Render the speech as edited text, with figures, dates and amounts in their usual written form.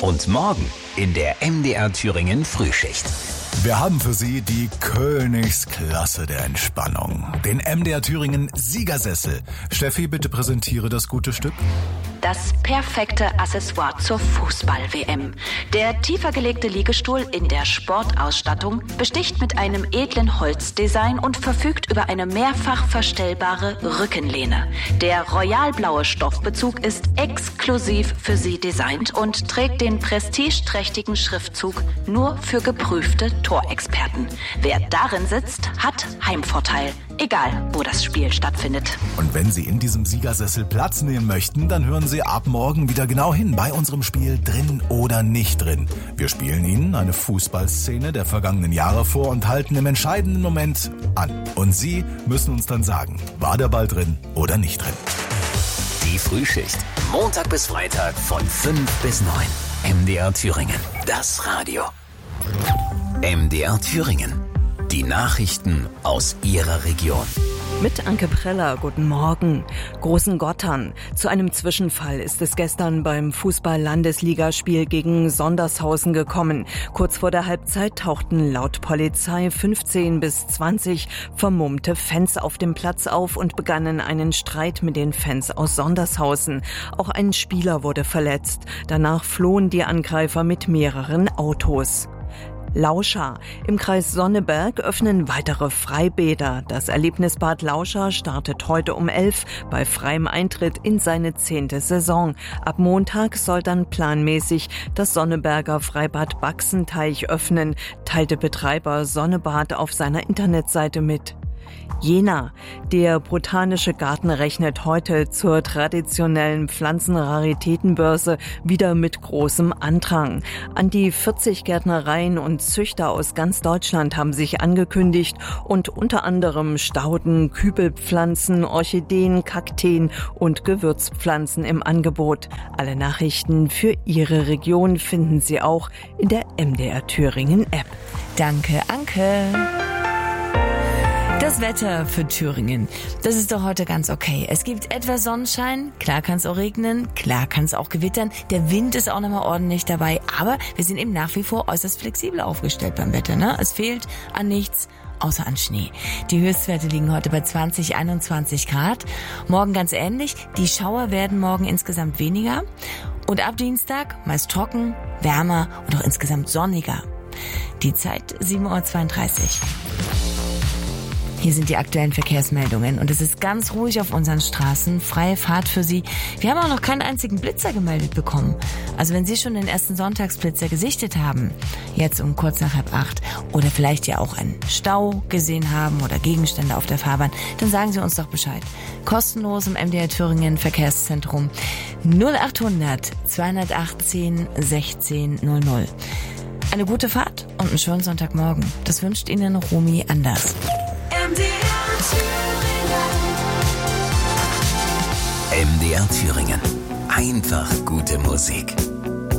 Und morgen in der MDR Thüringen Frühschicht. Wir haben für Sie die Königsklasse der Entspannung. Den MDR Thüringen Siegersessel. Steffi, bitte präsentiere das gute Stück. Das perfekte Accessoire zur Fußball-WM. Der tiefer gelegte Liegestuhl in der Sportausstattung besticht mit einem edlen Holzdesign und verfügt über eine mehrfach verstellbare Rückenlehne. Der royalblaue Stoffbezug ist exklusiv für Sie designt und trägt den prestigeträchtigen Schriftzug nur für geprüfte Torexperten. Wer darin sitzt, hat Heimvorteil. Egal, wo das Spiel stattfindet. Und wenn Sie in diesem Siegersessel Platz nehmen möchten, dann hören Sie ab morgen wieder genau hin bei unserem Spiel Drin oder nicht drin. Wir spielen Ihnen eine Fußballszene der vergangenen Jahre vor und halten im entscheidenden Moment an. Und Sie müssen uns dann sagen, war der Ball drin oder nicht drin. Die Frühschicht. Montag bis Freitag von 5 bis 9. MDR Thüringen. Das Radio. MDR Thüringen. Die Nachrichten aus Ihrer Region. Mit Anke Preller, guten Morgen. Großengottern. Zu einem Zwischenfall ist es gestern beim Fußball-Landesligaspiel gegen Sondershausen gekommen. Kurz vor der Halbzeit tauchten laut Polizei 15 bis 20 vermummte Fans auf dem Platz auf und begannen einen Streit mit den Fans aus Sondershausen. Auch ein Spieler wurde verletzt. Danach flohen die Angreifer mit mehreren Autos. Lauscha. Im Kreis Sonneberg öffnen weitere Freibäder. Das Erlebnisbad Lauscha startet heute um 11 bei freiem Eintritt in seine 10. Saison. Ab Montag soll dann planmäßig das Sonneberger Freibad Baxenteich öffnen, teilte Betreiber Sonnebad auf seiner Internetseite mit. Jena. Der Botanische Garten rechnet heute zur traditionellen Pflanzenraritätenbörse wieder mit großem Andrang. An die 40 Gärtnereien und Züchter aus ganz Deutschland haben sich angekündigt und unter anderem Stauden, Kübelpflanzen, Orchideen, Kakteen und Gewürzpflanzen im Angebot. Alle Nachrichten für Ihre Region finden Sie auch in der MDR Thüringen App. Danke, Anke. Das Wetter für Thüringen, das ist doch heute ganz okay. Es gibt etwas Sonnenschein, klar kann es auch regnen, klar kann es auch gewittern. Der Wind ist auch nochmal ordentlich dabei, aber wir sind eben nach wie vor äußerst flexibel aufgestellt beim Wetter, ne? Es fehlt an nichts, außer an Schnee. Die Höchstwerte liegen heute bei 20, 21 Grad. Morgen ganz ähnlich. Die Schauer werden morgen insgesamt weniger. Und ab Dienstag meist trocken, wärmer und auch insgesamt sonniger. Die Zeit 7:32 Uhr. Hier sind die aktuellen Verkehrsmeldungen und es ist ganz ruhig auf unseren Straßen. Freie Fahrt für Sie. Wir haben auch noch keinen einzigen Blitzer gemeldet bekommen. Also wenn Sie schon den ersten Sonntagsblitzer gesichtet haben, jetzt um kurz nach 7:30 oder vielleicht ja auch einen Stau gesehen haben oder Gegenstände auf der Fahrbahn, dann sagen Sie uns doch Bescheid. Kostenlos im MDR Thüringen Verkehrszentrum 0800 218 16 00. Eine gute Fahrt und einen schönen Sonntagmorgen. Das wünscht Ihnen Romy Anders. MDR Thüringen. Einfach gute Musik.